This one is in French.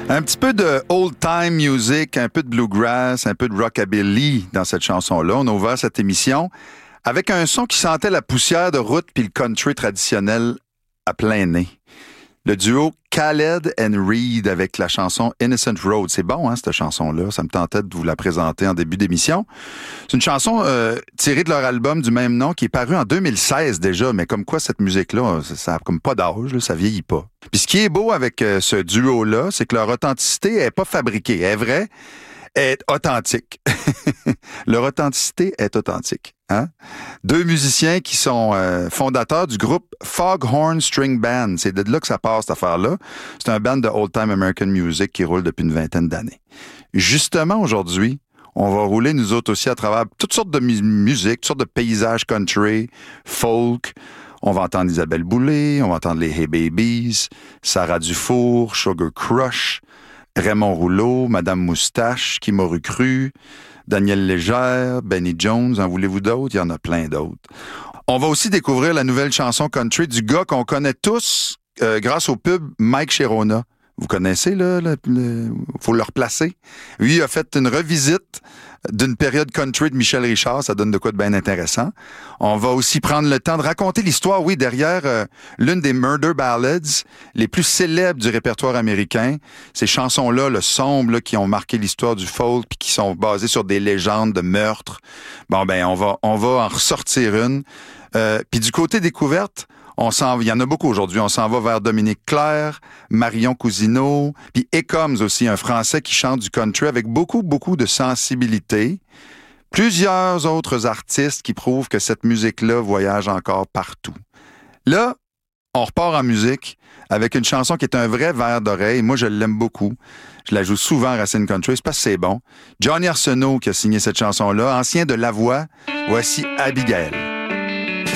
Un petit peu de old-time music, un peu de bluegrass, un peu de rockabilly dans cette chanson-là. On a ouvert cette émission avec un son qui sentait la poussière de route puis le country traditionnel à plein nez. Le duo Khaled and Reed avec la chanson Innocent Road. C'est bon, hein, cette chanson-là. Ça me tentait de vous la présenter en début d'émission. C'est une chanson tirée de leur album du même nom qui est paru en 2016 déjà, mais comme quoi cette musique-là, ça a comme pas d'âge, là, ça vieillit pas. Puis ce qui est beau avec ce duo-là, c'est que leur authenticité est pas fabriquée, elle est vraie, est authentique. Leur authenticité est authentique. Hein? Deux musiciens qui sont fondateurs du groupe Foghorn String Band. C'est de là que ça part, cette affaire-là. C'est un band de old-time American music qui roule depuis une vingtaine d'années. Justement, aujourd'hui, on va rouler, nous autres aussi, à travers toutes sortes de musique, toutes sortes de paysages country, folk. On va entendre Isabelle Boulay, on va entendre les Hey Babies, Sarah Dufour, Sugar Crush, Raymond Rouleau, Madame Moustache, Qui m'aurait cru, Daniel Légère, Benny Jones, en voulez-vous d'autres? Il y en a plein d'autres. On va aussi découvrir la nouvelle chanson country du gars qu'on connaît tous grâce au pub Mike Sherona. Vous connaissez, là, faut le replacer. Lui, il a fait une revisite d'une période country de Michel Richard. Ça donne de quoi de bien intéressant. On va aussi prendre le temps de raconter l'histoire, oui, derrière l'une des murder ballads les plus célèbres du répertoire américain. Ces chansons-là, le sombre, là, qui ont marqué l'histoire du folk puis qui sont basées sur des légendes de meurtres. Bon, ben, on va en ressortir une. Puis du côté découverte, il y en a beaucoup aujourd'hui. On s'en va vers Dominique Clerc, Marion Cousineau, puis Ecoms aussi, un Français qui chante du country avec beaucoup, beaucoup de sensibilité. Plusieurs autres artistes qui prouvent que cette musique-là voyage encore partout. Là, on repart en musique avec une chanson qui est un vrai verre d'oreille. Moi, je l'aime beaucoup. Je la joue souvent à Racine Country. C'est parce que c'est bon. Johnny Arsenault qui a signé cette chanson-là, ancien de La Voix. Voici Abigail.